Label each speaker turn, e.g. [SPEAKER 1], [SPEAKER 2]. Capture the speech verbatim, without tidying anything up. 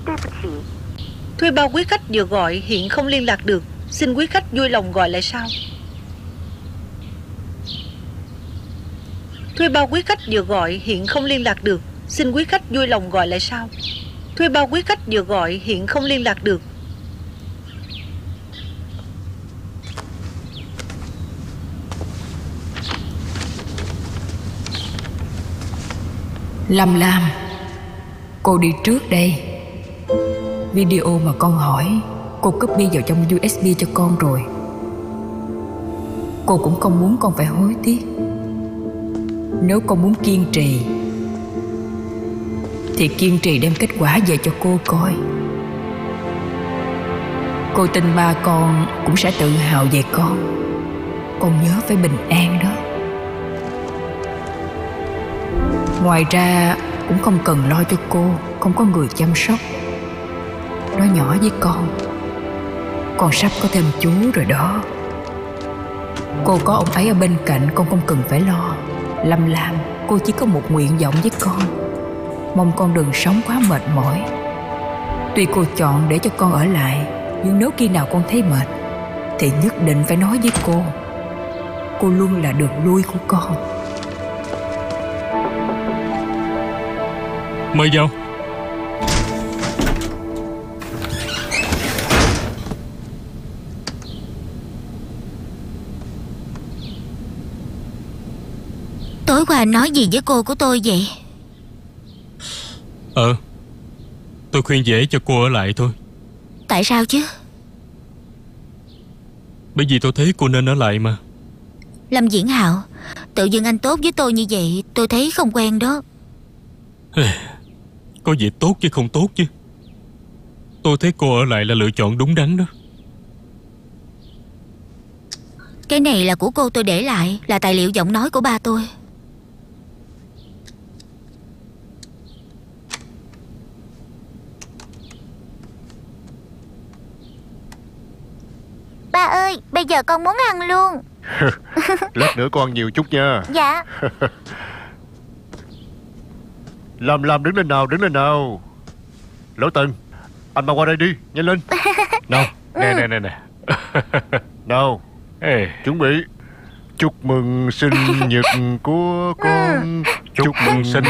[SPEAKER 1] Thuê bao quý khách vừa gọi hiện không liên lạc được. Xin quý khách vui lòng gọi lại sau. Thuê bao quý khách vừa gọi hiện không liên lạc được. Xin quý khách vui lòng gọi lại sau. Thuê bao quý khách vừa gọi hiện không liên lạc được.
[SPEAKER 2] Lâm Lam, cô đi trước đây. Video mà con hỏi cô copy vào trong u ét bê cho con rồi. Cô cũng không muốn con phải hối tiếc. Nếu con muốn kiên trì thì kiên trì đem kết quả về cho cô coi. Cô tin ba con cũng sẽ tự hào về con. Con nhớ phải bình an đó. Ngoài ra cũng không cần lo cho cô không có người chăm sóc. Nói nhỏ với con, con sắp có thêm chú rồi đó. Cô có ông ấy ở bên cạnh, con không cần phải lo. Lâm Lam, cô chỉ có một nguyện vọng với con. Mong con đừng sống quá mệt mỏi. Tuy cô chọn để cho con ở lại, nhưng nếu khi nào con thấy mệt thì nhất định phải nói với cô. Cô luôn là đường lui của con.
[SPEAKER 3] Mời vào.
[SPEAKER 4] Tối qua anh nói gì với cô của tôi vậy?
[SPEAKER 3] Ờ Tôi khuyên dễ cho cô ở lại thôi.
[SPEAKER 4] Tại sao chứ?
[SPEAKER 3] Bởi vì tôi thấy cô nên ở lại mà.
[SPEAKER 4] Lâm Diễn Hạo, tự dưng anh tốt với tôi như vậy, tôi thấy không quen đó.
[SPEAKER 3] Có gì tốt chứ không tốt chứ. Tôi thấy cô ở lại là lựa chọn đúng đắn đó.
[SPEAKER 4] Cái này là của cô tôi để lại, là tài liệu giọng nói của ba tôi. Ba ơi, bây giờ con muốn ăn luôn.
[SPEAKER 5] Lát nữa con ăn nhiều chút nha.
[SPEAKER 4] Dạ.
[SPEAKER 5] Làm làm đứng lên nào, đứng lên nào. Lão Tần, anh mang qua đây đi, nhanh lên. Nào, nè nè nè nè. Nào,
[SPEAKER 3] Ê,
[SPEAKER 5] chuẩn bị. Chúc mừng sinh nhật của con.
[SPEAKER 3] chúc mừng sinh